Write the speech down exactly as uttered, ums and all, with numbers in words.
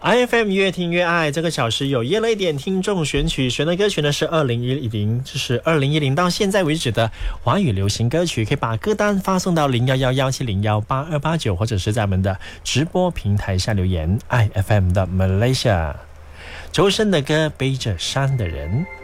I F M 越听越爱，这个小时有耶了一点听众选曲，选的歌曲呢是二零一零，就是二零一零到现在为止的华语流行歌曲，可以把歌单发送到零一一一七零一八二八九，或者是在我们的直播平台下留言。I F M 的 Malaysia， 周深的歌《背着山的人》。